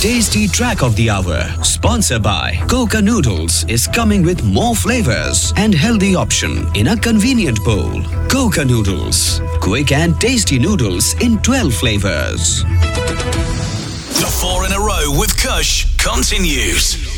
Tasty Track of the Hour, sponsored by Coca Noodles, is coming with more flavors and healthy option in a convenient bowl. Coca Noodles, quick and tasty noodles in 12 flavors. The 4 in a row with Kush continues.